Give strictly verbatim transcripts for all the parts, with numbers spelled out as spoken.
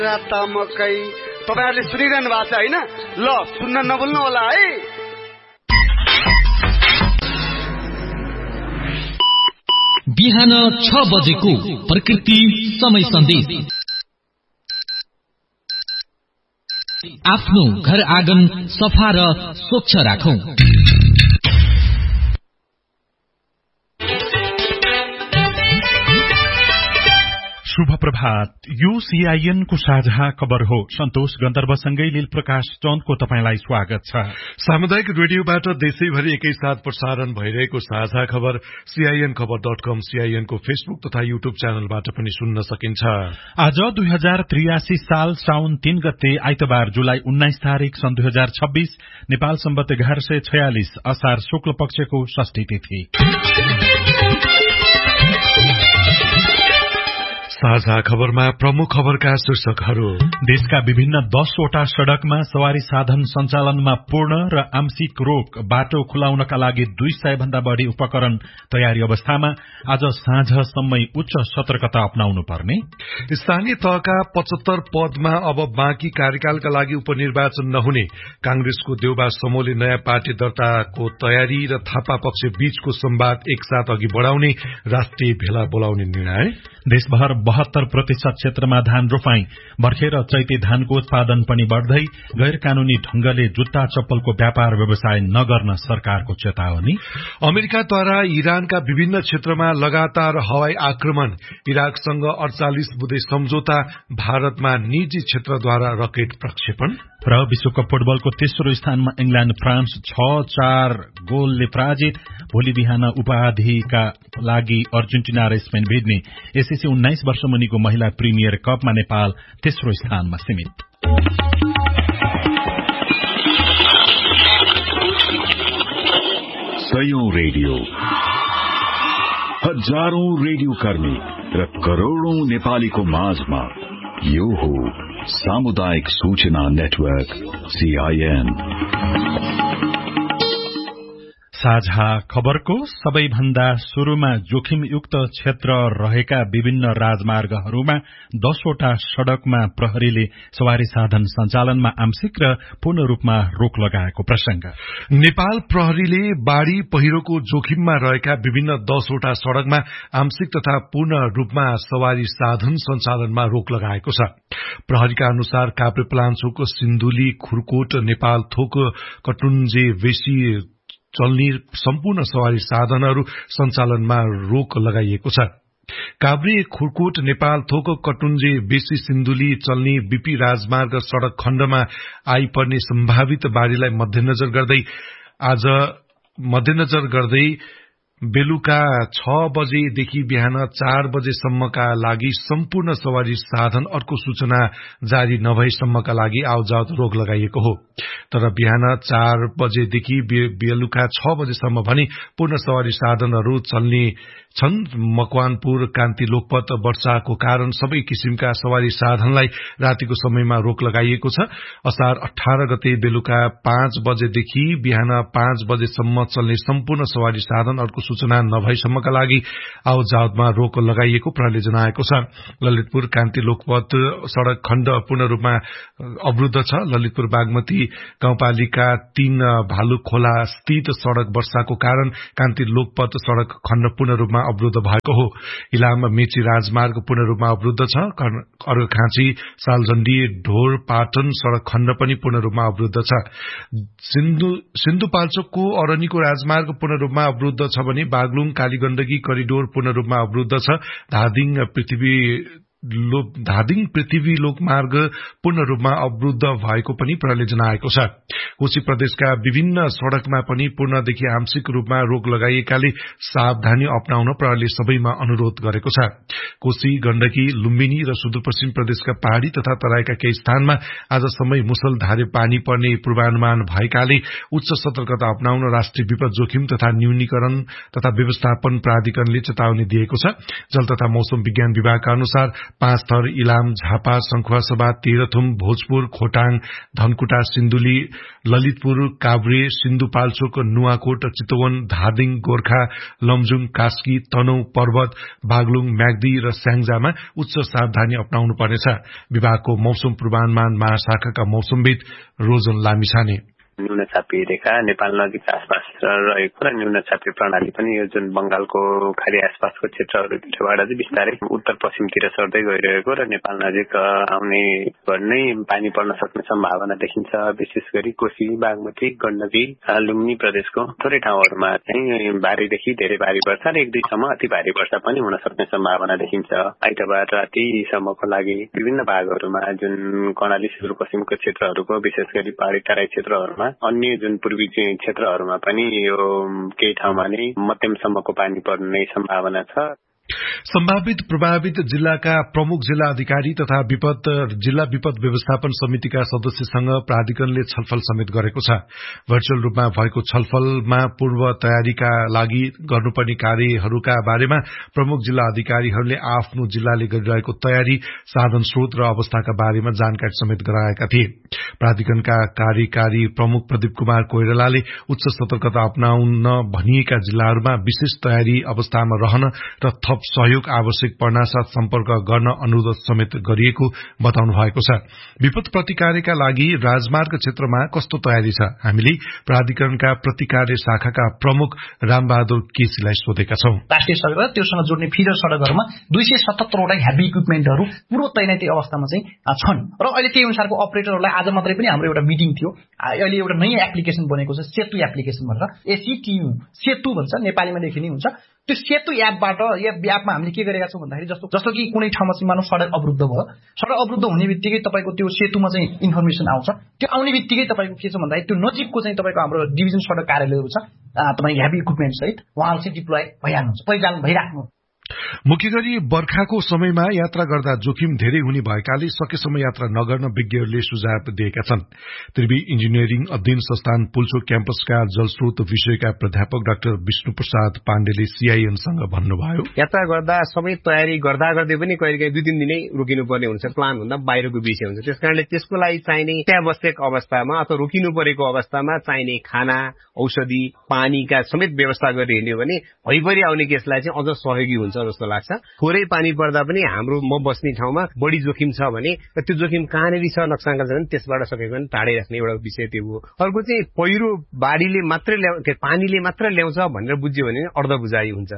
मकै तपाईहरुले सुनिरहनु भएको छ हैन? ल सुन्न नभुल्नु होला है। बिहान छ बजेको प्रकृति समय सन्देश। आफ्नो घर आँगन सफा र स्वच्छ राखौं। शुभ प्रभात। यो सीआईएन को साझा खबर हो। सन्तोष गन्धर्वसँगै लील प्रकाश चन्दको तपाईलाई स्वागत छ। सामुदायिक रेडियोबाट देशैभरि एकैसाथ प्रसारण भइरहेको साझा खबर सीआईएन खबर डट कम, सीआईएन को फेसबुक तथा युट्युब च्यानलबाट पनि सुन्न सकिन्छ। आज दुई हजार त्रियासी साल साउन तीन गते आइतबार जुलाई उन्नाइस तारीक सन् दुई हजार छब्बीस नेपाल सम्बत एघार सय छयालिस असार शुक्ल पक्षको षष्ठी तिथि। साझा खबरमा प्रमुख खबरका शीर्षकहरू। देशका विभिन्न दसवटा सड़कमा सवारी साधन सञ्चालनमा पूर्ण र आंशिक रोक। बाटो खुलाउनका लागि दुई सय भन्दा बढ़ी उपकरण तयारी अवस्थामा। आज साँझसम्मै उच्च सतर्कता अपनाउनु पर्ने। स्थानीय तहका पचहत्तर पदमा अब बाँकी कार्यकालका लागि उपनिर्वाचन नहुने। कांग्रेसको देउबा समूहले नयाँ पार्टी दर्ताको तयारी र थापा पक्ष बीचको संवाद एकसाथ अघि बढ़ाउने राष्ट्रिय भेला बोलाउने निर्णय। देशभर बहत्तर प्रतिशत क्षेत्रमा धान रोपाई। भर्खेर चैते धानको उत्पादन पनि बढ़दै। गैर कानूनी ढंगले जुत्ता चप्पलको व्यापार व्यवसाय नगर्न सरकारको चेतावनी। अमेरिकाद्वारा इरानका विभिन्न क्षेत्रमा लगातार हवाई आक्रमण। इराकसँग अड़चालिस बुँदे सम्झौता। भारतमा निजी क्षेत्रद्वारा रकेट प्रक्षेपण। र विश्वकप फुटबलको तेस्रो स्थानमा इंग्ल्याण्ड फ्रान्स छ चार गोलले पराजित। भोलि बिहान उपाधिका लागि अर्जेन्टिना र स्पेन भिड्ने। एसएससी उन्नाइस वर्ष मुनिको महिला प्रिमियर कपमा नेपाल तेस्रो स्थानमा सीमित। सयौं रेडियो, हजारौं रेडियो कर्मी र करोड़ौं नेपालीको माझमा यो हो सामुदायिक सूचना नेटवर्क सीआईएन। साझा खबरको सबैभन्दा शुरूमा जोखिमयुक्त क्षेत्र रहेका विभिन्न राजमार्गहरूमा दसवटा सड़कमा प्रहरीले सवारी साधन सञ्चालनमा आंशिक र पूर्ण रूपमा रोक लगाएको प्रसंग। नेपाल प्रहरीले बाढ़ी पहिरोको जोखिममा रहेका विभिन्न दसवटा सड़कमा आंशिक तथा पूर्ण रूपमा सवारी साधन सञ्चालनमा रोक लगाएको छ। प्रहरीका अनुसार काभ्रेपलाञ्चोकको सिन्धुली, खुरकोट, नेपाल थोक, कटुन्जे, वेशी चल्ने सम्पूर्ण सवारी साधनहरू सञ्चालनमा रोक लगाइएको छ। काभ्रे, खुरकोट, नेपाल थोक, कटुन्जे, बेसी, सिन्धुली चल्ने बीपी राजमार्ग सड़क खण्डमा आइपर्ने सम्भावित बाढ़ीलाई मध्यनजर गर्दै आज मध्यनजर गर्दै बेलुका छ बजेदेखि बिहान चार बजेसम्मका लागि सम्पूर्ण सवारी साधन अर्को सूचना जारी नभएसम्मका लागि आवजावत रोक लगाइएको हो। तर बिहान चार बजेदेखि बेलुका छ बजेसम्म भने पूर्ण सवारी साधनहरू चल्ने छन्। मकवानपुर कान्ति लोकपथ वर्षाको कारण सबै किसिमका सवारी साधनलाई रातिको समयमा रोक लगाइएको छ। असार अठार गते बेलुका पाँच बजेदेखि बिहान पाँच बजेसम्म चल्ने सम्पूर्ण सवारी साधन अर्को सूचना नभएसम्मका लागि आवजावतमा रोक लगाइएको प्रहरीले जनाएको छ। ललितपुर कान्ति लोकपथ सड़क खण्ड पूर्ण रूपमा अवरुद्ध छ। ललितपुर बागमती गाउँपालिका तीन भालुखोला स्थित सड़क वर्षाको कारण कान्ति लोकपथ सड़क खण्ड पूर्ण रूपमा अवरुद्ध भएको हो। इलाम मेची राजमार्ग पूर्ण रूपमा अवरुद्ध छ। अर्घखाँची सालजण्डी ढोर पाटन सड़क खण्ड पनि पूर्ण रूपमा अवरुद्ध छ। सिन्धु सिन्धुपाल्चोकको अरनीको राजमार्ग पूर्ण रूपमा अवरुद्ध छ भने बागलुङ कालीगण्डकी करिडोर पूर्ण रूपमा अवरुद्ध छ। धादिङ पृथ्वी लोक धादिङ पृथ्वी लोकमार्ग पूर्ण रूपमा अवरुद्ध भएको पनि प्रहरीले जनाएको छ। कोशी प्रदेशका विभिन्न सड़कमा पनि पूर्णदेखि आंशिक रूपमा रोक लगाइएकाले सावधानी अपनाउन प्रहरीले सबैमा अनुरोध गरेको छ। कोशी, गण्डकी, लुम्बिनी र सुदूरपश्चिम प्रदेशका पहाड़ी तथा तराईका केही स्थानमा आजसम्मै मुसलधारे पानी पर्ने पूर्वानुमान भएकाले उच्च सतर्कता अपनाउन राष्ट्रिय विपद जोखिम तथा न्यूनीकरण तथा व्यवस्थापन प्राधिकरणले चेतावनी दिएको छ। जल तथा मौसम विज्ञान विभागका अनुसार पाँच थर, इलाम, झापा, संखुवासभा, तेह्रथुम, भोजपुर, खोटाङ, धनकुटा, सिन्धुली ललितपुर, काभ्रे, सिन्धुपाल्चोक, नुवाकोट, चितवन, धादिङ, गोर्खा, लमजुङ, कास्की, तनहु, पर्वत, बागलुङ, म्याग्दी र स्याङ्जामा उच्च सावधानी अपनाउनु पर्नेछ। विभागको मौसम पूर्वानुमान महाशाखाका मौसमविद रोजन लामिछाने न्यून चापी रेखा नेपाल नजिक आसपास रहेको र न्यून चापी प्रणाली पनि यो जुन बंगालको खाडी आसपासको क्षेत्रहरूबाट चाहिँ बिस्तारै उत्तर पश्चिमतिर सर्दै गइरहेको र नेपाल नजिक आउने नै पानी पर्न सक्ने सम्भावना देखिन्छ। विशेष गरी कोशी, बागमती, गण्डकी, लुम्बिनी प्रदेशको थोरै ठाउँहरूमा चाहिँ भारीदेखि धेरै भारी वर्षा र एक दुईसम्म अति भारी वर्षा पनि हुन सक्ने सम्भावना देखिन्छ। आइतबार रातिसम्मको लागि विभिन्न भागहरूमा जुन कर्णाली सुदूरपश्चिमको क्षेत्रहरूको विशेष गरी पहाडी तराई क्षेत्रहरूमा अन्य जुन पूर्वी क्षेत्रहरूमा पनि यो केही ठाउँमा नै मध्यमसम्मको पानी पर्ने सम्भावना छ। सम्भावित प्रभावित जिल्लाका प्रमुख जिल्ला अधिकारी तथा विपद जिल्ला विपद व्यवस्थापन समितिका सदस्यसँग प्राधिकरणले छलफल समेत गरेको छ। भर्चुअल रूपमा भएको छलफलमा पूर्व तयारीका लागि गर्नुपर्ने कार्यहरूका बारेमा प्रमुख जिल्ला अधिकारीहरूले आफ्नो जिल्लाले गरिरहेको तयारी, साधन स्रोत र अवस्थाका बारेमा जानकारी समेत गराएका थिए। प्राधिकरणका कार्यकारी प्रमुख प्रदीप कुमार कोइरालाले उच्च सतर्कता अपनाउन भनिएका जिल्लाहरूमा विशेष तयारी अवस्थामा रहन र थप सहयोग आवश्यक पर्नासाथ सम्पर्क गर्न अनुरोध समेत गरिएको बताउनु भएको छ। विपद प्रतिकारका लागि राजमार्ग क्षेत्रमा कस्तो तयारी छ, हामीले प्राधिकरणका प्रतिकार्य शाखाका प्रमुख रामबहादुर केसीलाई सोधेका छौं। राष्ट्रिय सडक र त्योसँग जोड्ने फिडर सडकहरूमा दुई सय सतहत्तरवटा हेभी इक्विपमेन्टहरू पूर्व तैनाती अवस्थामा चाहिँ छन् र अहिले त्यही अनुसारको अपरेटरहरूलाई आज मात्रै पनि हाम्रो एउटा मिटिङ थियो। अहिले एउटा नयाँ एप्लिकेसन बनेको छ, सेतु एप्लिकेसन भनेर, एसीटीयू सेतु भन्छ, नेपालीमा लेखिने हुन्छ। त्यो सेतु एपबाट या एपमा हामीले के गरेका छौँ भन्दाखेरि जस्तो जस्तो कि कुनै ठाउँमा चाहिँ मानव सडक अवरुद्ध भयो, सडक अवरुद्ध हुने बित्तिकै तपाईँको त्यो सेतुमा चाहिँ इन्फर्मेसन आउँछ। त्यो आउने बित्तिकै तपाईँको के छ भन्दाखेरि त्यो नजिकको चाहिँ तपाईँको हाम्रो डिभिजन सडक कार्यालयहरू छ, तपाईँ हेभी इक्विपमेन्ट सहित उहाँहरू चाहिँ डिप्लोय भइहाल्नुहुन्छ, परिचालन भइराख्नु। मुख्य गरी बर्खाको समयमा यात्रा गर्दा जोखिम धेरै हुने भएकाले सकेसम्म यात्रा नगर्न विज्ञहरूले सुझाव दिएका छन्। त्रिवी इन्जिनियरिङ अध्ययन संस्थान पुल्चोक क्याम्पसका जलस्रोत विषयका प्राध्यापक डाक्टर विष्णु प्रसाद पाण्डेले सीआईएनसँग भन्नुभयो, यात्रा गर्दा सबै तयारी गर्दा गर्दै पनि कहिलेकाहीँ दुई तीन दिनै रोकिनुपर्ने हुन्छ, प्लान भन्दा बाहिरको विषय हुन्छ। त्यसकारणले त्यसको लागि चाहिने अत्यावश्यक अवस्थामा अथवा रोकिनु परेको अवस्थामा चाहिने खाना, औषधि, पानीका समेत व्यवस्था गरेर हिँड्यो भने भइपरि आउने केसलाई चाहिँ अझ सहयोगी हुन्छ जस्तो लाग्छ। थोरै पानी पर्दा पनि हाम्रो म बस्ने ठाउँमा बढी जोखिम छ भने त्यो जोखिम कहाँनिर छ नक्साङ्कल छ भने त्यसबाट सकेको पनि टाढै राख्ने एउटा विषय त्यो हो। अर्को चाहिँ पहिरो बाढीले मात्रै ल्याउ पानीले मात्र ल्याउँछ भनेर बुझ्यो भने अर्ध बुझाइ हुन्छ।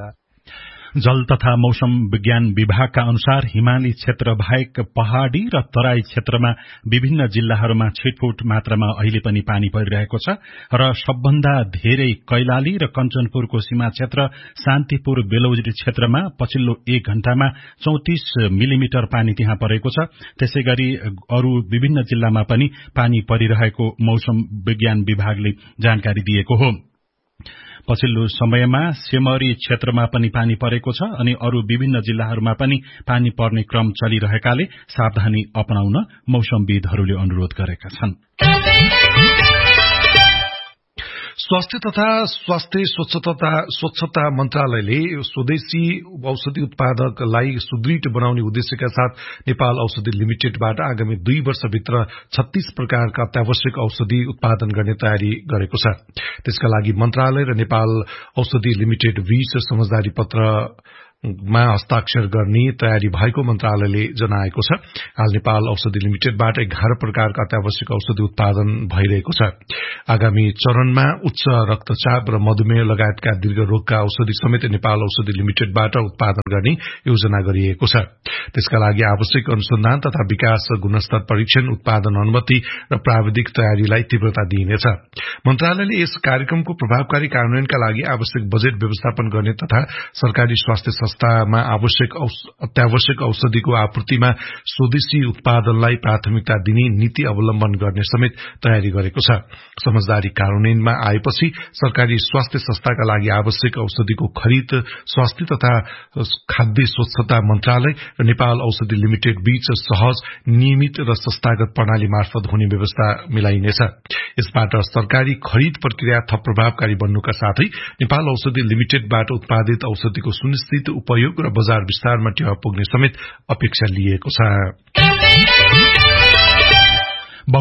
जल तथा मौसम विज्ञान विभागका अनुसार हिमाली क्षेत्र बाहेक पहाड़ी र तराई क्षेत्रमा विभिन्न जिल्लाहरूमा छिटपुट मात्रामा अहिले पनि पानी परिरहेको छ र सबभन्दा धेरै कैलाली र कञ्चनपुरको सीमा क्षेत्र शान्तिपुर बेलौजी क्षेत्रमा पछिल्लो एक घण्टामा चौतिस मिलिमिटर पानी त्यहाँ परेको छ। त्यसैगरी अरू विभिन्न जिल्लामा पनि पानी परिरहेको मौसम विज्ञान विभागले जानकारी दिएको हो। पछिल्लो समयमा सेमरी क्षेत्रमा पनि पानी परेको छ अनि अरू विभिन्न जिल्लाहरूमा पनि पानी पर्ने क्रम चलिरहेकाले सावधानी अपनाउन मौसमविदहरूले अनुरोध गरेका छन्। स्वास्थ्य तथा स्वास्थ्य स्वच्छता स्वच्छता मन्त्रालयले स्वदेशी औषधि उत्पादकलाई सुदृढ बनाउने उद्देश्यका साथ नेपाल औषधि लिमिटेडबाट आगामी दुई वर्षभित्र छत्तीस प्रकारका अत्यावश्यक औषधि उत्पादन गर्ने तयारी गरेको छ। त्यसका लागि मन्त्रालय र नेपाल औषधि लिमिटेड बीच समझदारी पत्र मा हस्ताक्षर गर्ने तयारी भएको मन्त्रालयले जनाएको छ। हाल नेपाल औषधि लिमिटेडबाट एघार प्रकारका अत्यावश्यक औषधि उत्पादन भइरहेको छ। आगामी चरणमा उच्च रक्तचाप र मधुमेह लगायतका दीर्घ रोगका औषधि समेत नेपाल औषधि लिमिटेडबाट उत्पादन गर्ने योजना गरिएको छ। त्यसका लागि आवश्यक अनुसन्धान तथा विकास, गुणस्तर परीक्षण, उत्पादन अनुमति र प्राविधिक तयारीलाई तीव्रता दिइनेछ। मन्त्रालयले यस कार्यक्रमको प्रभावकारी कार्यान्वयनका लागि आवश्यक बजेट व्यवस्थापन गर्ने तथा सरकारी स्वास्थ्य संस्थामा आवश्यक अत्यावश्यक औषधिको आपूर्तिमा स्वदेशी उत्पादनलाई प्राथमिकता दिने नीति अवलम्बन गर्ने समेत तयारी गरेको छ। समझदारी कार्यान्वयनमा आएपछि सरकारी स्वास्थ्य संस्थाका लागि आवश्यक औषधिको खरिद स्वास्थ्य तथा खाद्य स्वच्छता मन्त्रालय र नेपाल औषधि लिमिटेड बीच सहज, नियमित र संस्थागत प्रणाली मार्फत हुने व्यवस्था मिलाइनेछ। यसबाट सरकारी खरिद प्रक्रिया थप प्रभावकारी बन्नुका साथै नेपाल औषधि लिमिटेडबाट उत्पादित औषधिको सुनिश्चित उपयोग र बजार विस्तारमा टेवा पुग्ने समेत अपेक्षा लिएको छ।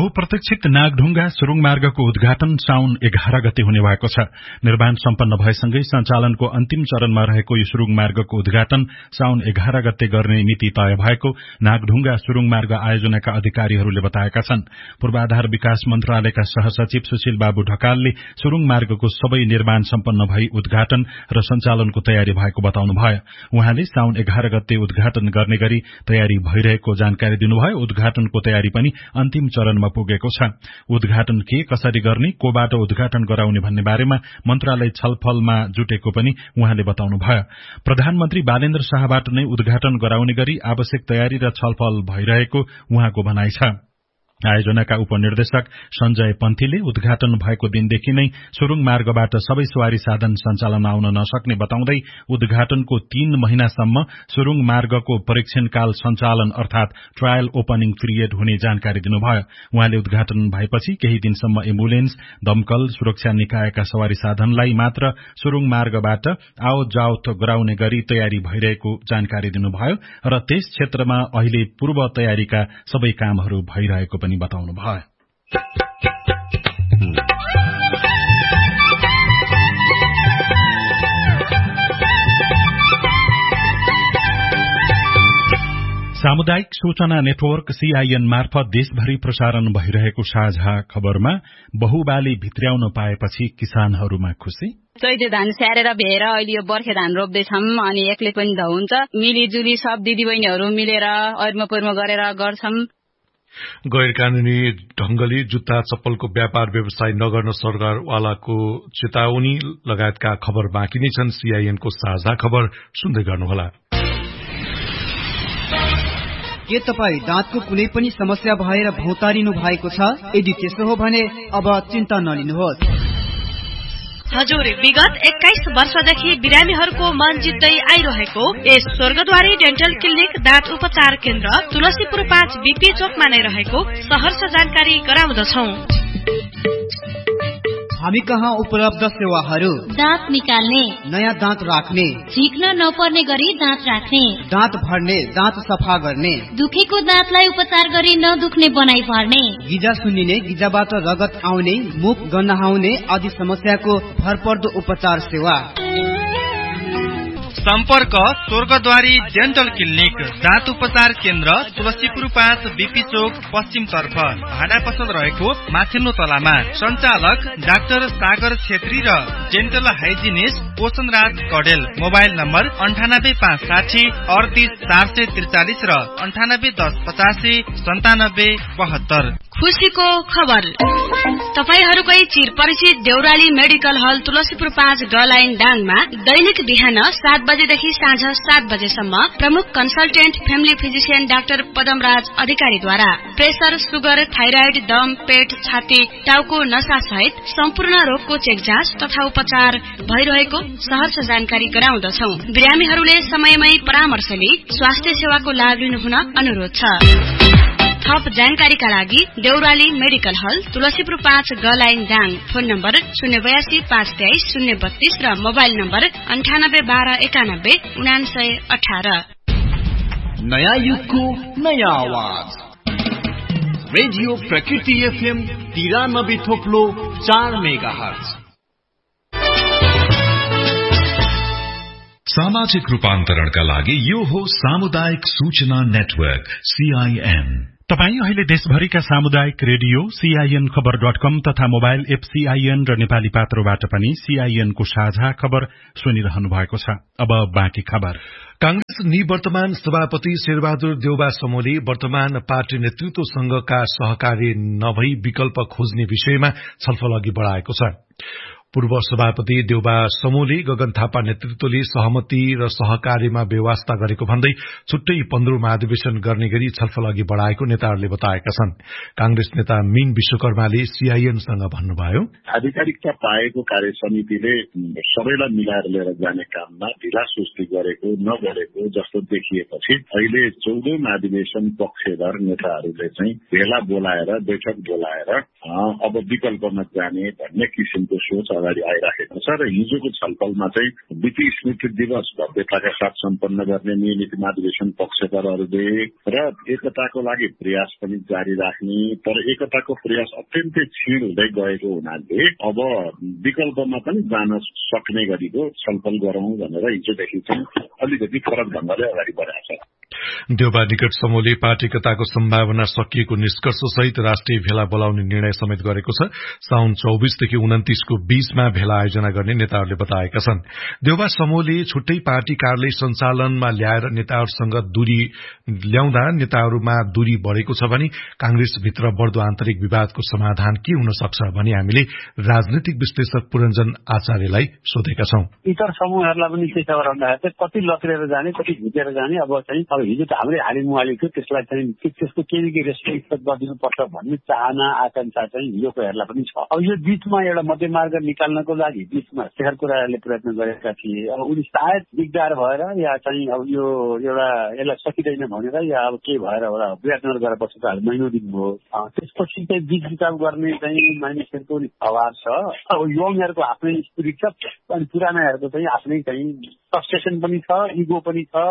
बहुप्रतीक्षित नागढुङ्गा सुरुङ मार्गको उद्घाटन साउन एघार गते हुने भएको छ। निर्माण सम्पन्न भएसँगै सञ्चालनको अन्तिम चरणमा रहेको यो सुरुङ मार्गको उद्घाटन साउन एघार गते गर्ने मिति तय भएको नागढुङ्गा सुरुङ मार्ग आयोजनाका अधिकारीहरूले बताएका छन्। पूर्वाधार विकास मन्त्रालयका सहसचिव सुशील बाबु ढकालले सुरुङ मार्गको सबै निर्माण सम्पन्न भई उद्घाटन र सञ्चालनको तयारी भएको बताउनुभयो। उहाँले साउन एघार गते उद्घाटन गर्ने गरी तयारी भइरहेको जानकारी दिनुभयो। उद्घाटनको तयारी पनि अन्तिम चरणमा पुगेको छ। उद्घाटन के कसरी गर्ने, कोबाट उद्घाटन गराउने भन्ने बारेमा मन्त्रालय छलफलमा जुटेको पनि उहाँले बताउनुभयो। प्रधानमन्त्री बालेन्द्र शाहबाट नै उद्घाटन गराउने गरी आवश्यक तयारी र छलफल भइरहेको उहाँको भनाइ छ। आयोजनाका उपनिर्देशक सञ्जय पन्थीले उद्घाटन भएको दिनदेखि नै सुरुङ मार्गबाट सबै सवारी साधन सञ्चालन आउन नसक्ने बताउँदै उद्घाटनको तीन महिनासम्म सुरुङ मार्गको परीक्षणकाल सञ्चालन अर्थात ट्रायल ओपनिङ पिरियड हुने जानकारी दिनुभयो। उहाँले उद्घाटन भएपछि केही दिनसम्म एम्बुलेन्स, दमकल, सुरक्षा निकायका सवारी साधनलाई मात्र सुरुङ मार्गबाट आवत जावत गराउने गरी तयारी भइरहेको जानकारी दिनुभयो र त्यस क्षेत्रमा अहिले पूर्व तयारीका सबै कामहरू भइरहेको पनि बताउनु भयो। सामुदायिक सूचना नेटवर्क सीआईएन मार्फत देशभरि प्रसारण भइरहेको साझा खबरमा बहुबाली भित्र्याउन पाएपछि किसानहरूमा खुशी। चैते धान स्याहारेर भेर अहिले यो बर्खे धान रोप्दैछौं अनि एक्लै पनि त हुन्छ, मिलिजुली सब दिदीबहिनीहरू मिलेर अर्म पर्म गरेर गर्छौं। गैर कानूनी ढंगले जुत्ता चप्पलको व्यापार व्यवसाय नगर्न सरकारवालाको चेतावनी लगायतका खबर बाँकी नै छन्। सीआईएनको साझा खबर सुन्दै गर्नुहोला। के तपाईँ दाँतको कुनै पनि समस्या भएर भौतारिनु भएको छ? यदि त्यसो हो भने अब चिन्ता नलिनुहोस्। हजुर, विगत एक्काइस वर्षदेखि बिरामीहरूको मन जित्दै आइरहेको यस स्वर्गद्वारी डेन्टल क्लिनिक दाँत उपचार केन्द्र तुलसीपुर पाँच बीपी चोकमा नै रहेको सहर्ष जानकारी गराउँदछौ। हामी कहाँ उपलब्ध सेवाहरू: दाँत निकाल्ने, नयाँ दाँत राख्ने, झिक्न नपर्ने गरी दाँत राख्ने, दाँत भर्ने, दाँत सफा गर्ने, दुखेको दाँतलाई उपचार गरी नदुख्ने बनाइ पार्ने, गिजा सुन्निने, गिजाबाट रगत आउने, मुख गन्हाउने आदि समस्याको भरपर्दो उपचार सेवा। सम्पर्क स्वर्गद्वारी डेन्टल क्लिनिक दाँत उपचार केन्द्र तुलसीपुर पाँच बीपी चोक पश्चिम तर्फ भाडा पसल रहेको माथिल्लो तलामा। सञ्चालक डाक्टर सागर छेत्री र डेन्टल हाइजिनिस्ट पोषण राज कडेल। मोबाइल नम्बर अन्ठानब्बे पाँच साठी अडतिस चार सय त्रिचालिस र अन्ठानब्बे दस पचासी सन्तानब्बे बहत्तर। खुसीको खबर, तपाईहरूकै चिर परिचित देउराली मेडिकल हल तुलसीपुर पाँच ग लाइन डाङमा दैनिक बिहान सात बजेदेखि साँझ सात बजेसम्म प्रमुख consultant family physician doctor Padamraj अधिकारीद्वारा प्रेसर, सुगर, थाइराइड, दम, पेट, छाती, टाउको नसा सहित सम्पूर्ण रोगको चेक जाँच तथा उपचार भइरहेको सहर्ष जानकारी गराउँदछौ। बिरामीहरूले समयमै परामर्श लिई स्वास्थ्य सेवाको लाभ लिनुहुन अनुरोध छ। थप जानकारीका लागि देउराली मेडिकल हल तुलसीपुर पाँच ग लाइन डाङ। फोन नम्बर शून्य बयासी पाँच तेइस शून्य बत्तीस र मोबाइल नम्बर अन्ठानब्बे बाह्र एकानब्बे उनासय अठार। नयाँ युगको नयाँ आवाज रेडियो प्रकृति एफएम तिरानब्बे थोप्लो चार मेगा हर्ज। सामाजिक रूपान्तरणका लागि यो हो सामुदायिक सूचना नेटवर्क सीआईएन। तपाई अहिले देशभरिका सामुदायिक रेडियो सीआईएन खबर डट कम तथा मोबाइल एप सीआईएन र नेपाली पात्रोबाट पनि सीआईएन को साझा खबर सुनिरहनु भएको छ। अब बाँकी खबर। कांग्रेस निवर्तमान सभापति शेरबहादुर देउबा समोले वर्तमान पार्टी नेतृत्वसँगका सहकारी नभई विकल्प खोज्ने विषयमा छलफल अघि बढ़ाएको छ। पूर्व सभापति देउबा समूहले गगन थापा नेतृत्वले सहमति र सहकार्यमा व्यवस्था गरेको भन्दै छुट्टै पन्ध्रौं महाधिवेशन गर्ने गरी छलफल अघि बढ़ाएको नेताहरूले बताएका छन्। कांग्रेस नेता मीन विश्वकर्माले सीआईएनसँग भन्नुभयो, आधिकारिकता पाएको कार्य समितिले सबैलाई मिलाएर लिएर जाने काममा ढिला सुस्ती गरेको नगरेको जस्तो देखिएपछि अहिले चौधौं महाधिवेशन पक्षधर नेताहरूले चाहिँ भेला बोलाएर बैठक बोलाएर अब विकल्पमा जाने भन्ने किसिमको सोच अगाडि आइराखेको छ र हिजोको छलफलमा चाहिँ विति स्मृति दिवस भव्यताका साथ सम्पन्न गर्ने नियमित महाधिवेशन पक्षकारहरूले र एकताको लागि प्रयास पनि जारी राख्ने, तर एकताको प्रयास अत्यन्तै क्षीण हुँदै गएको हुनाले अब विकल्पमा पनि जान सक्ने गरीको छलफल गरौं भनेर हिजोदेखि चाहिँ अलिकति फरक ढंगले अगाडि बढाएको छ। देउबा निकट समूहले पार्टी एकताको सम्भावना सकिएको निष्कर्ष सहित राष्ट्रिय भेला बोलाउने निर्णय समेत गरेको छ। साउन चौबीसदेखि उन्तिसको बीचमा भेला आयोजना गर्ने नेताहरूले बताएका छन्। देउबा समूहले छुट्टै पार्टी कार्यालय सञ्चालनमा ल्याएर नेताहरूसँग दूरी ल्याउँदा नेताहरूमा दूरी बढ़ेको छ भने कांग्रेसभित्र बढ़दो आन्तरिक विवादको समाधान के हुन सक्छ भनी हामीले राजनीतिक विश्लेषक पुरञ्जन आचार्यलाई सोधेका छौं। इतर समूहहरूलाई पनि के छ भन्दाखेरि कति लत्रेर जाने, कति झुकेर जाने, अब चाहिँ अब हिजो त हाम्रै हालिमुहाली थियो, त्यसलाई चाहिँ त्यसको केही केही रेस्ट्रिक्ट गरिदिनुपर्छ भन्ने चाहना आकांक्षा चाहिँ हिजोकोहरूलाई पनि छ। अब यो बीचमा एउटा मध्यमार्ग निकाल्नको लागि बीचमा शेखर कोइरालाले प्रयत्न गरेका थिए। अब उनी सायद दिगदार भएर या चाहिँ अब यो एउटा यसलाई सकिँदैन भनेर या अब के भएर होला विराटनगर गएर बसेको हाल महिनौ दिन भयो। त्यसपछि चाहिँ बिच बिचार गर्ने चाहिँ मानिसहरूको अभाव छ। अब युवाहरूको आफ्नै स्पिरिट छ अनि पुरानाहरूको चाहिँ आफ्नै चाहिँ फ्रस्ट्रेसन पनि छ, इगो पनि छ।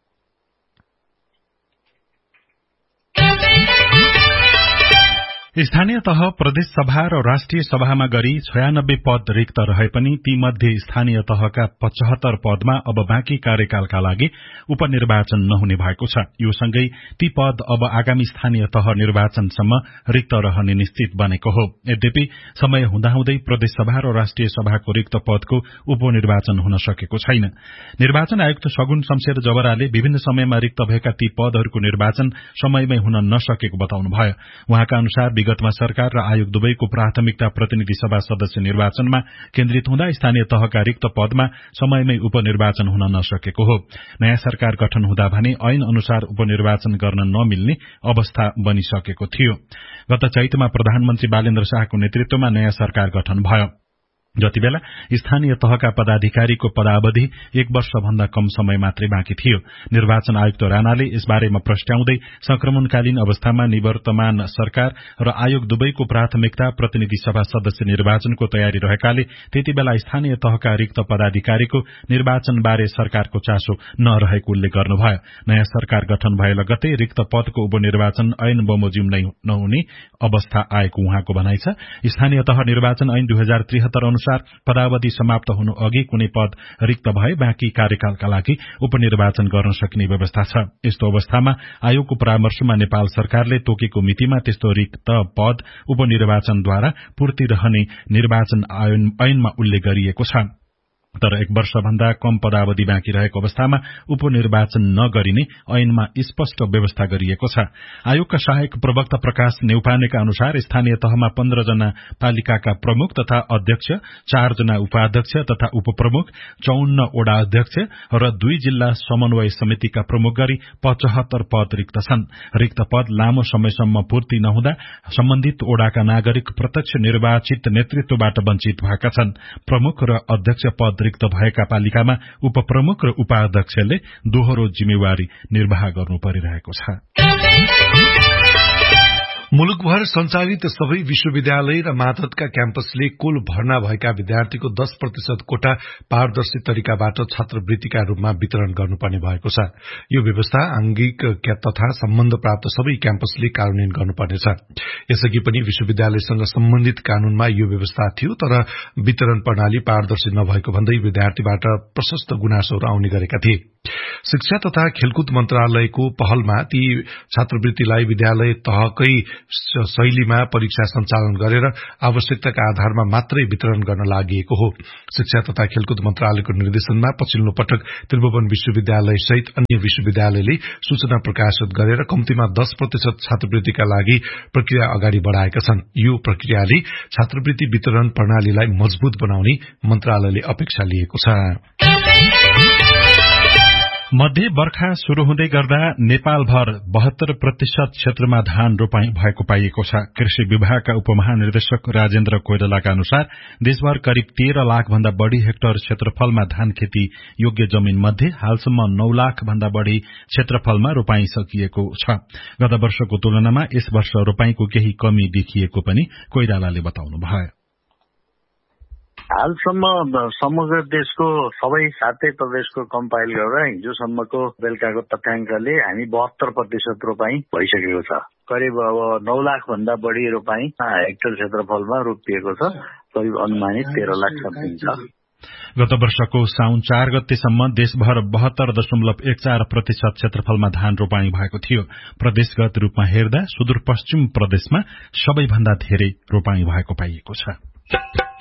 स्थानीय तह प्रदेश सभा र राष्ट्रिय सभामा गरी छयानब्बे पद रिक्त रहे पनि ती मध्ये स्थानीय तहका पचहत्तर पदमा अब बाँकी कार्यकालका लागि उपनिर्वाचन नहुने भएको छ। यो सँगै ती पद अब आगामी स्थानीय तह निर्वाचनसम्म रिक्त रहने निश्चित बनेको हो। यद्यपि समय हुँदाहुँदै प्रदेश सभा र राष्ट्रिय सभाको रिक्त पदको उपनिर्वाचन हुन सकेको छैन। निर्वाचन आयुक्त सगुन शमशेर जबराले विभिन्न समयमा रिक्त भएका ती पदहरूको निर्वाचन समयमै हुन नसकेको बताउनुभयो। उहाँका अनुसार विगतमा सरकार र आयोग दुवैको प्राथमिकता प्रतिनिधि सभा सदस्य निर्वाचनमा केन्द्रित हुँदा स्थानीय तहका रिक्त पदमा समयमै उपनिर्वाचन हुन नसकेको हो। नयाँ सरकार गठन हुँदा भने ऐन अनुसार उपनिर्वाचन गर्न नमिल्ने अवस्था बनिसकेको थियो। गत चैतमा प्रधानमन्त्री बालेन्द्र शाहको नेतृत्वमा नयाँ सरकार गठन भयो। जतिबेला स्थानीय तहका पदाधिकारीको पदावधि एक वर्षभन्दा कम समय मात्रै बाँकी थियो। निर्वाचन आयुक्त राणाले यसबारेमा प्रश्नाउँदै संक्रमणकालीन अवस्थामा निवर्तमान सरकार र आयोग दुवैको प्राथमिकता प्रतिनिधि सभा सदस्य निर्वाचनको तयारी रहेकाले त्यतिबेला स्थानीय तहका रिक्त पदाधिकारीको निर्वाचनबारे सरकारको चासो नरहेको उल्लेख गर्नुभयो। नयाँ सरकार गठन भए लगतै रिक्त पदको उपनिर्वाचन ऐन बमोजिम नै नहुने अवस्था आएको उहाँको भनाइ छ। स्थानीय तह निर्वाचन ऐन दुई हजार त्रिहत्तर अनुसार पदावधि समाप्त हुनु अघि कुनै पद रिक्त भए बाँकी कार्यकालका लागि उपनिर्वाचन गर्न सकिने व्यवस्था छ। यस्तो अवस्थामा आयोगको परामर्शमा नेपाल सरकारले तोकेको मितिमा त्यस्तो रिक्त पद उपनिर्वाचनद्वारा पूर्ति रहने निर्वाचन ऐनमा उल्लेख गरिएको छ। तर एक वर्षभन्दा कम पदावधि बाँकी रहेको अवस्थामा उपनिर्वाचन नगरिने ऐनमा स्पष्ट व्यवस्था गरिएको छ। आयोगका सहायक प्रवक्ता प्रकाश नेउपानेका अनुसार स्थानीय तहमा पन्ध्र जना पालिकाका प्रमुख तथा अध्यक्ष, चार जना उपाध्यक्ष तथा उपप्रमुख, चौन्न वडा अध्यक्ष र दुई जिल्ला समन्वय समितिका प्रमुख गरी पचहत्तर पद रिक्त छन्। रिक्त पद लामो समयसम्म पूर्ति नहुँदा सम्बन्धित वडाका नागरिक प्रत्यक्ष निर्वाचित नेतृत्वबाट वञ्चित भएका छन्। प्रमुख र अध्यक्ष पद रिक्त भएका पालिकामा उपप्रमुख र उपाध्यक्षले दोहोरो जिम्मेवारी निर्वाह गर्नु परिरहेको छ। मुलुकभर सञ्चालित सबै विश्वविद्यालय र मातहतका क्याम्पसले कुल भर्ना भएका विद्यार्थीको दश प्रतिशत कोटा पारदर्शी तरिकाबाट छात्रवृत्तिका रूपमा वितरण गर्नुपर्ने भएको छ। यो व्यवस्था आंगिक तथा सम्बन्ध प्राप्त सबै क्याम्पसले कार्यान्वयन गर्नुपर्नेछ। यसअघि पनि विश्वविद्यालयसँग सम्बन्धित कानूनमा यो व्यवस्था थियो, तर वितरण प्रणाली पारदर्शी नभएको भन्दै विद्यार्थीबाट प्रशस्त गुनासोहरू आउने गरेका थिए। शिक्षा तथा खेलकुद मन्त्रालयको पहलमा ती छात्रवृत्तिलाई विद्यालय तहकै शैलीमा परीक्षा सञ्चालन गरेर आवश्यकताका आधारमा मात्रै वितरण गर्न लागि हो। शिक्षा तथा खेलकुद मन्त्रालयको निर्देशनमा पछिल्लो पटक त्रिभुवन विश्वविद्यालय सहित अन्य विश्वविद्यालयले सूचना प्रकाशित गरेर कम्तीमा दश प्रतिशत छात्रवृत्तिका लागि प्रक्रिया अगाडि बढ़ाएका छन्। यो प्रक्रियाले छात्रवृत्ति वितरण प्रणालीलाई मजबूत बनाउने मन्त्रालयले अपेक्षा लिएको छ। मध्य बर्खा शुरू हुँदै गर्दा नेपालभर बहत्तर प्रतिशत क्षेत्रमा धान रोपाई भएको पाइएको छ। कृषि विभागका उपमहानिर्देशक राजेन्द्र कोइरालाका अनुसार देशभर करिब तेह्र लाख भन्दा बढ़ी हेक्टर क्षेत्रफलमा धान खेती योग्य जमीन मध्ये हालसम्म नौ लाख भन्दा बढ़ी क्षेत्रफलमा रोपाई सकिएको छ। गत वर्षको तुलनामा यस वर्ष रोपाईको केही कमी देखिएको पनि कोइरालाले बताउनुभयो। हालसम्म समग्र देशको सबै सातै प्रदेशको कम्पाइल गरेर हिजोसम्मको बेलुकाको तथ्याङ्कले हामी बहत्तर प्रतिशत रोपाई भइसकेको छ। करिब अब नौ लाख भन्दा बढी रोपाई हेक्टर क्षेत्रफलमा रोपिएको छ। करिब अनुमानित तेह्र लाख समथिङ छ। गत वर्षको साउन चार गतेसम्म देशभर बहत्तर दशमलव एक चार प्रतिशत क्षेत्रफलमा धान रोपाई भएको थियो। प्रदेशगत रूपमा हेर्दा सुदूरपश्चिम प्रदेशमा सबैभन्दा धेरै रोपाई भएको पाइएको छ।